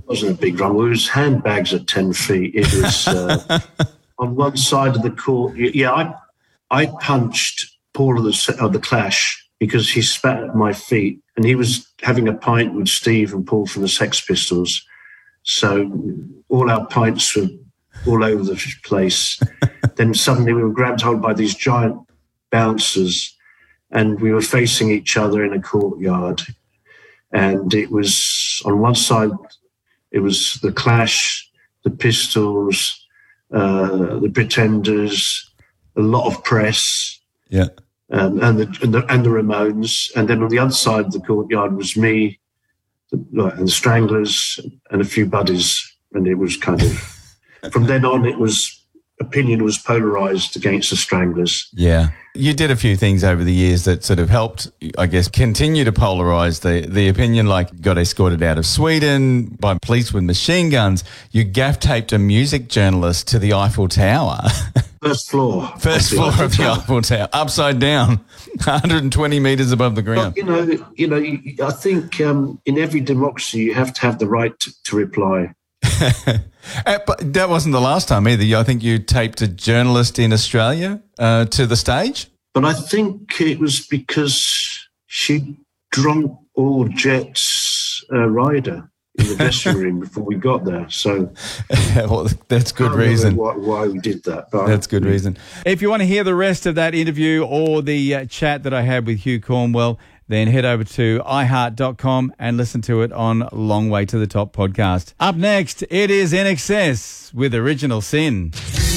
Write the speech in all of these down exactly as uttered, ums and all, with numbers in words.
wasn't a big drum. It was handbags at ten feet. It was uh, on one side of the court. Yeah, I I punched Paul of the, of the Clash because he spat at my feet, and he was having a pint with Steve and Paul from the Sex Pistols. So all our pints were all over the place. Then suddenly we were grabbed hold by these giant bouncers, and we were facing each other in a courtyard. And it was on one side, it was the Clash, the Pistols, uh, the Pretenders, a lot of press, yeah, um, and, the, and the and the Ramones. And then on the other side of the courtyard was me, the, and the Stranglers, and a few buddies. And it was kind of from then on, it was opinion was polarized against the Stranglers. Yeah. You did a few things over the years that sort of helped, I guess, continue to polarize the, the opinion, like got escorted out of Sweden by police with machine guns. You gaff-taped a music journalist to the Eiffel Tower. First floor. First of floor Eiffel of the Tower. Eiffel Tower, upside down, one hundred twenty metres above the ground. But, you know, you know, I think um, in every democracy you have to have the right to, to reply. Uh, but that wasn't the last time either. I think you taped a journalist in Australia uh, to the stage. But I think it was because she drunk all Jet's uh, rider in the dressing room before we got there. So well, that's good I can't reason. remember Why, why we did that. But That's good I, reason. If you want to hear the rest of that interview or the uh, chat that I had with Hugh Cornwell, then head over to i heart dot com and listen to it on Long Way to the Top podcast. Up next, it is In Excess with Original Sin.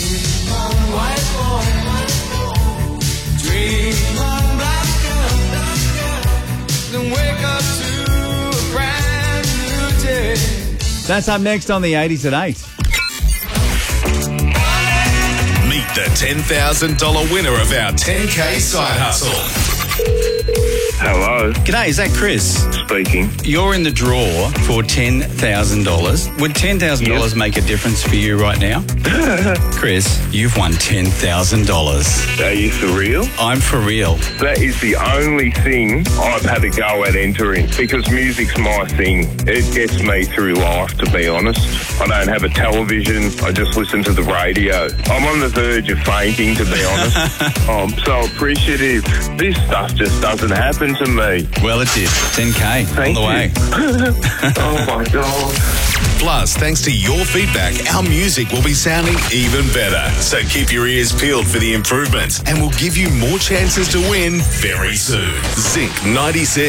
That's up next on the eighties at eight. Meet the ten thousand dollars winner of our ten K Side Hustle. Hello, G'day, is that Chris? speaking. You're in the draw for ten thousand dollars. Would ten thousand dollars Yes. make a difference for you right now? Chris, you've won ten thousand dollars. Are you for real? I'm for real. That is the only thing I've had a go at entering because music's my thing. It gets me through life, to be honest. I don't have a television. I just listen to the radio. I'm on the verge of fainting, to be honest. I'm so appreciative. This stuff just doesn't happen to me. Well, it did. ten K Thank on the way. Oh, my God. Plus, thanks to your feedback, our music will be sounding even better. So keep your ears peeled for the improvements and we'll give you more chances to win very soon. Zinc ninety-six.